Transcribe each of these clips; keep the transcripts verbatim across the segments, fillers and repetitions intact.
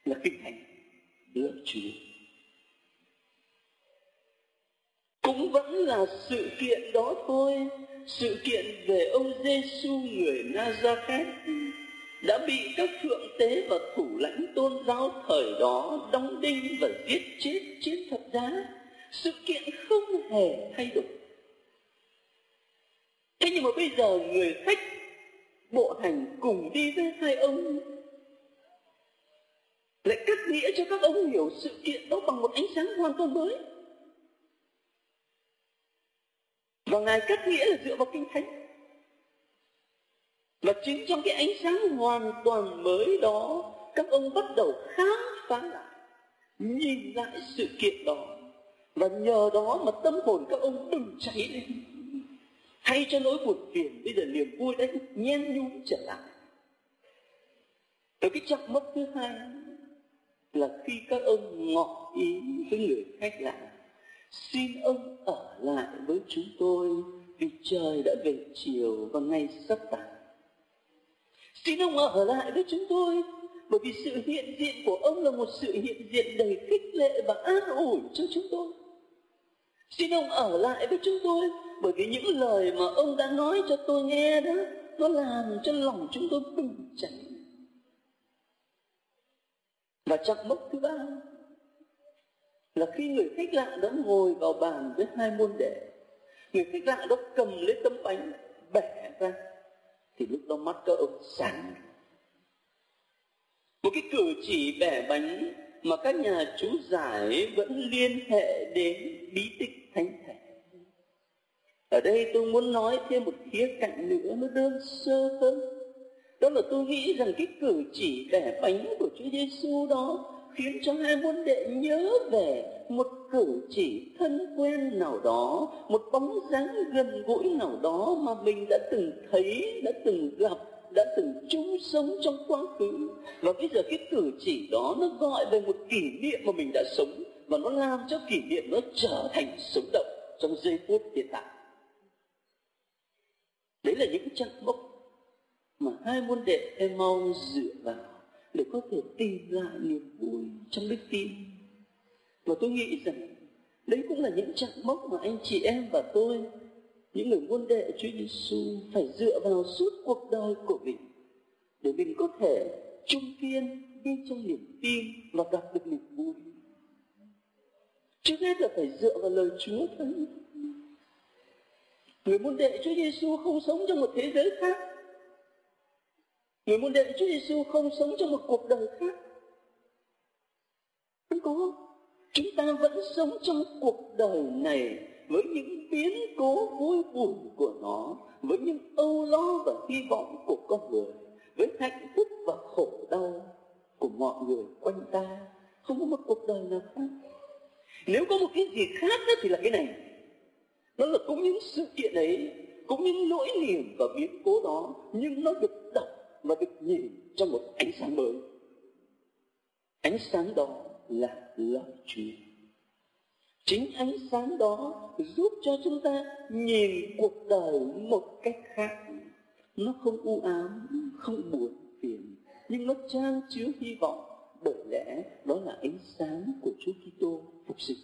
là kinh thánh lời Chúa. Cũng vẫn là sự kiện đó thôi, sự kiện về ông Giêsu người Nazareth đã bị các thượng tế và thủ lãnh tôn giáo thời đó đóng đinh và giết chết trên thập giá. Sự kiện không hề thay đổi. Thế nhưng mà bây giờ người khách bộ hành cùng đi với hai ông lại cắt nghĩa cho các ông hiểu sự kiện đó bằng một ánh sáng hoàn toàn mới. Và Ngài cắt nghĩa là dựa vào Kinh Thánh. Và chính trong cái ánh sáng hoàn toàn mới đó, các ông bắt đầu khám phá lại, nhìn lại sự kiện đó. Và nhờ đó mà tâm hồn các ông bừng cháy lên. Thay cho nỗi buồn phiền, bây giờ niềm vui đấy nhen nhúm trở lại. Rồi cái chặng mốc thứ hai là khi các ông ngỏ ý với người khách lạ: xin ông ở lại với chúng tôi vì trời đã về chiều và ngày sắp tàn. Xin ông ở lại với chúng tôi bởi vì sự hiện diện của ông là một sự hiện diện đầy khích lệ và an ủi cho chúng tôi. Xin ông ở lại với chúng tôi bởi vì những lời mà ông đã nói cho tôi nghe đó, nó làm cho lòng chúng tôi bừng cháy. Và chặng mốc thứ ba là khi người khách lạ đã ngồi vào bàn với hai môn đệ, người khách lạ đó cầm lấy tấm bánh bẻ ra, thì lúc đó mắt các ông sáng. Một cái cử chỉ bẻ bánh mà các nhà chú giải vẫn liên hệ đến bí tích thánh thể. Ở đây tôi muốn nói thêm một khía cạnh nữa, nó đơn sơ hơn. Đó là tôi nghĩ rằng cái cử chỉ bẻ bánh của Chúa Giêsu đó khiến cho hai môn đệ nhớ về một cử chỉ thân quen nào đó, một bóng dáng gần gũi nào đó mà mình đã từng thấy, đã từng gặp, đã từng chung sống trong quá khứ. Và bây giờ cái cử chỉ đó nó gọi về một kỷ niệm mà mình đã sống, và nó làm cho kỷ niệm nó trở thành sống động trong giây phút hiện tại. Đấy là những chặng mốc mà hai môn đệ Emau dựa vào để có thể tìm lại niềm vui trong đức tin. Và tôi nghĩ rằng đấy cũng là những chặng mốc mà anh chị em và tôi, những người môn đệ Chúa Giêsu, phải dựa vào suốt cuộc đời của mình để mình có thể chung kiên đi trong niềm tin và đạt được niềm vui. Trước hết là phải dựa vào lời Chúa thôi. Người môn đệ Chúa Giêsu không sống trong một thế giới khác. Người môn đệ Chúa Giêsu không sống trong một cuộc đời khác. Không có. Chúng ta vẫn sống trong cuộc đời này với những biến cố vui buồn của nó, với những âu lo và hy vọng của con người, với hạnh phúc và khổ đau của mọi người quanh ta. Không có một cuộc đời nào khác. Nếu có một cái gì khác đó thì là cái này. Nó là cũng những sự kiện ấy, cũng những nỗi niềm và biến cố đó, nhưng nó được đọc và được nhìn trong một ánh sáng mới. Ánh sáng đó là lời Chúa. Chính ánh sáng đó giúp cho chúng ta nhìn cuộc đời một cách khác. Nó không u ám, không buồn phiền, nhưng nó chan chứa hy vọng, bởi lẽ đó là ánh sáng của Chúa Kitô phục sinh.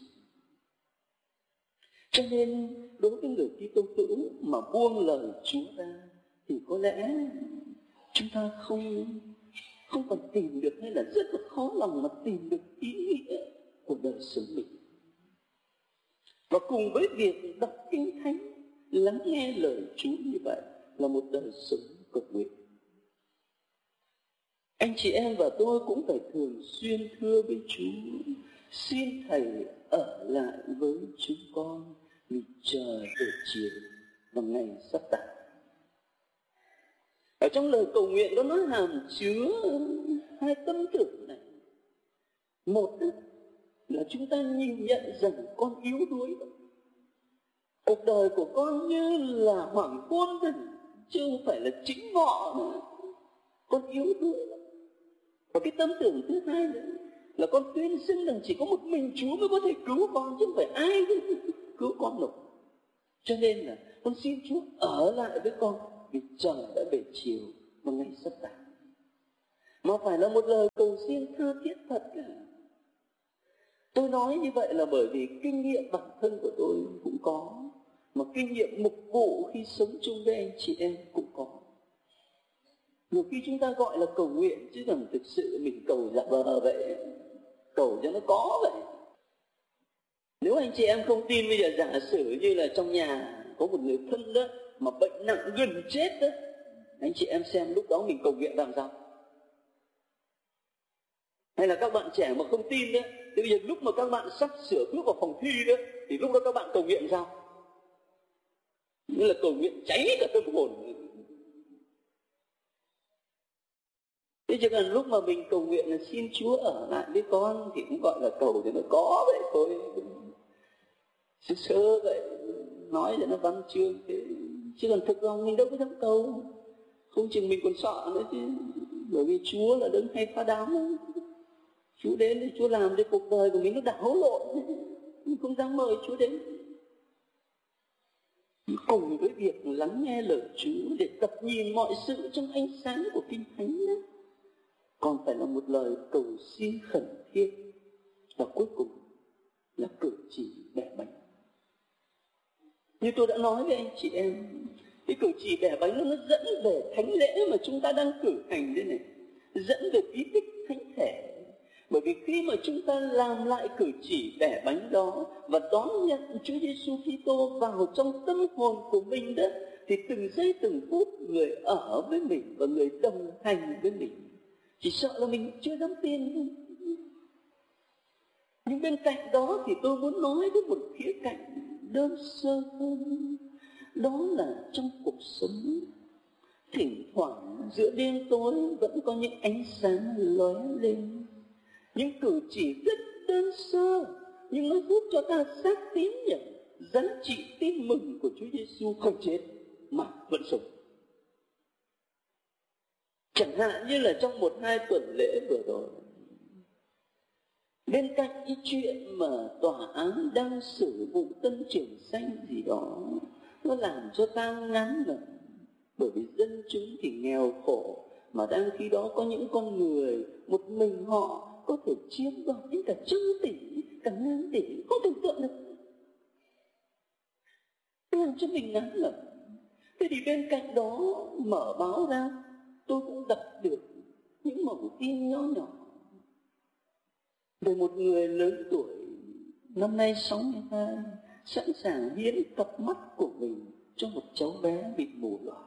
Cho nên đối với người Kitô hữu mà buông lời Chúa ra thì có lẽ chúng ta không không còn tìm được, hay là rất là khó lòng mà tìm được ý nghĩa của đời sống mình. Và cùng với việc đọc Kinh Thánh, lắng nghe lời Chúa như vậy là một đời sống cầu nguyện. Anh chị em và tôi cũng phải thường xuyên thưa với Chúa: xin Thầy ở lại với chúng con vì trời về chiều và ngày sắp tàn. Ở trong lời cầu nguyện đó, nó hàm chứa hai tâm tưởng này. Một là chúng ta nhìn nhận rằng con yếu đuối. Cuộc đời của con như là hoàng hôn thôi, chứ không phải là chính ngọ nữa. Con yếu đuối. Và cái tâm tưởng thứ hai nữa là con tuyên xưng rằng chỉ có một mình Chúa mới có thể cứu con, chứ không phải ai cứu con được. Cho nên là con xin Chúa ở lại với con vì trời đã về chiều và ngày sắp tàn. mà phải là một lời cầu xin tha thiết thật. Tôi nói như vậy là bởi vì kinh nghiệm bản thân của tôi cũng có, mà kinh nghiệm mục vụ khi sống chung với anh chị em cũng có. Nhiều khi chúng ta gọi là cầu nguyện, chứ còn thực sự mình cầu giả vờ vậy, cầu cho nó có vậy. Nếu anh chị em không tin, bây giờ giả sử như là trong nhà có một người thân đó mà bệnh nặng gần chết đó, anh chị em xem lúc đó mình cầu nguyện làm sao? Hay là các bạn trẻ mà không tin đó, thì bây giờ lúc mà các bạn sắp sửa bước vào phòng thi đó, thì lúc đó các bạn cầu nguyện sao? Như là cầu nguyện cháy cả tâm hồn. Thế chứ còn lúc mà mình cầu nguyện là xin Chúa ở lại với con thì cũng gọi là cầu cho nó có vậy thôi, sơ sơ vậy, nói cho nó văn chương thế. Chứ còn thực lòng mình đâu có dám cầu, không chừng mình còn sợ nữa chứ. Bởi vì Chúa là đấng hay phá đám, Chúa đến thì Chúa làm cho cuộc đời của mình nó đảo lộn, mình không dám mời Chúa đến. Cùng với việc lắng nghe lời Chúa để tập nhìn mọi sự trong ánh sáng của Kinh Thánh đó, còn phải là một lời cầu xin khẩn thiết, và cuối cùng là cử chỉ bẻ bánh. Như tôi đã nói với anh chị em, cái cử chỉ bẻ bánh nó dẫn về thánh lễ mà chúng ta đang cử hành đây này, dẫn về bí tích thánh thể. Bởi vì khi mà chúng ta làm lại cử chỉ bẻ bánh đó và đón nhận Chúa Giêsu Kitô vào trong tâm hồn của mình đó, thì từng giây từng phút người ở với mình và người đồng hành với mình. Chỉ sợ là mình chưa dám tin thôi. Nhưng bên cạnh đó thì tôi muốn nói đến một khía cạnh đơn sơ hơn. Đó là trong cuộc sống, thỉnh thoảng giữa đêm tối vẫn có những ánh sáng lóe lên. Những cử chỉ rất đơn sơ, nhưng nó giúp cho ta xác tín nhận giá trị tin mừng của Chúa Giêsu không chết mà vẫn sống. Chẳng hạn như là trong một hai tuần lễ vừa rồi, bên cạnh cái chuyện mà tòa án đang xử vụ Tân Trường Xanh gì đó, nó làm cho ta ngán ngẩm. Bởi vì dân chúng thì nghèo khổ, mà đang khi đó có những con người một mình họ có thể chiếm đoạt đến cả trăm tỷ, cả ngàn tỷ, không tưởng tượng được. Làm cho mình ngán ngẩm. Thế thì bên cạnh đó mở báo ra, tôi cũng đọc được những mẩu tin nhỏ nhỏ về một người lớn tuổi, năm nay sáu mươi hai, sẵn sàng hiến cặp mắt của mình cho một cháu bé bị mù lòa.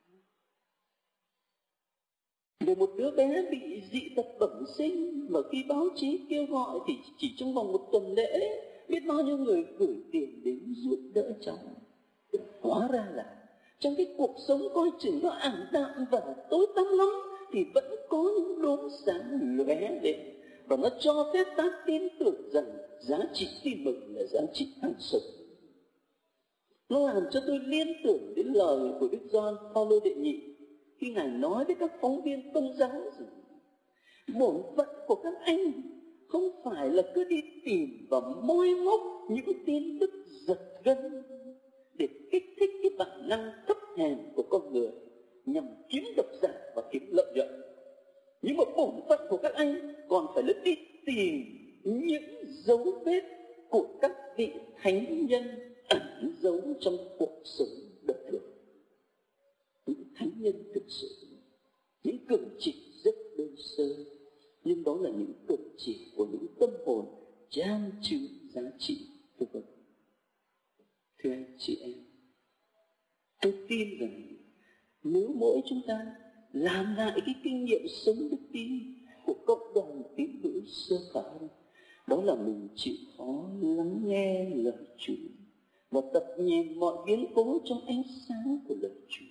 Về một đứa bé bị dị tật bẩm sinh mà khi báo chí kêu gọi thì chỉ trong vòng một tuần lễ biết bao nhiêu người gửi tiền đến giúp đỡ cháu. Hóa ra là trong cái cuộc sống coi chừng nó ảm đạm và tối tăm lắm thì vẫn có những đốm sáng lóe lên, và nó cho phép ta tin tưởng rằng giá trị tin mừng là giá trị hàng sống. Nó làm cho tôi liên tưởng đến lời của Đức Gioan Phaolô đệ nhị khi Ngài nói với các phóng viên Công giáo rằng bổn phận của các anh không phải là cứ đi tìm và moi móc những tin tức giật gân để kích thích cái bản năng thấp hèn của con người nhằm kiếm độc giả và kiếm lợi nhuận. Nhưng mà bổn phận của các anh còn phải là đi tìm những dấu vết của các vị thánh nhân ẩn giấu trong cuộc sống đời thường. Những thánh nhân thực sự, những cử chỉ rất đơn sơ, nhưng đó là những cử chỉ của những tâm hồn chan chứa giá trị của Phật. Thưa anh chị em, tôi tin rằng nếu mỗi chúng ta làm lại cái kinh nghiệm sống đức tin của cộng đồng tín hữu sơ khởi, đó là mình chịu khó lắng nghe lời Chúa và tập nhìn mọi biến cố trong ánh sáng của lời Chúa.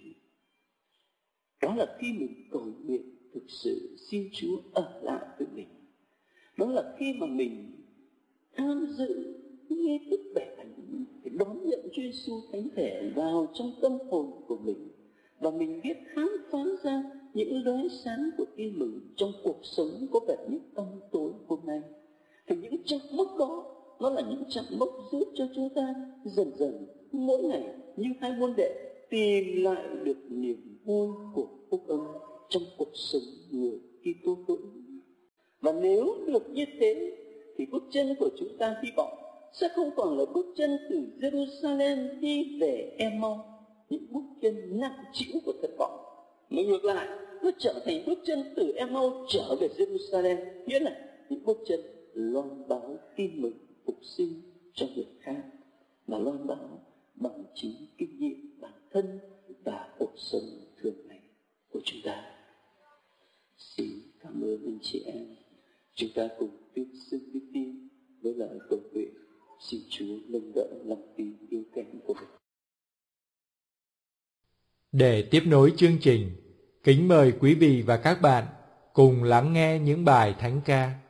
Đó là khi mình cầu nguyện thực sự xin Chúa ở lại với mình. Đó là khi mà mình tham dự nghi thức bẻ bánh để đón nhận Chúa Giêsu thánh thể vào trong tâm hồn của mình, và mình biết khám phá ra những lóe sáng của tin mừng trong cuộc sống có vẻ như tăm tối hôm nay. Thì những chặng mốc đó, nó là những chặng mốc giúp cho chúng ta dần dần mỗi ngày như hai môn đệ tìm lại được niềm vui của phúc âm trong cuộc sống người Kitô hữu. Và nếu được như thế thì bước chân của chúng ta hy vọng sẽ không còn là bước chân từ Jerusalem đi về Em-mau, những bước chân nặng trĩu của thất vọng, mà ngược lại nó trở thành bước chân từ Em-mau trở về Jerusalem, nghĩa là những bước chân loan báo tin mừng phục sinh cho người khác, mà loan báo bằng chính kinh nghiệm bản thân và cuộc sống thường ngày của chúng ta. Xin cảm ơn anh chị em. Chúng ta cùng tuyên xưng đức tin với lời cầu nguyện. Xin Chúa nâng đỡ lòng tin yếu kém của mình. Để tiếp nối chương trình, kính mời quý vị và các bạn cùng lắng nghe những bài thánh ca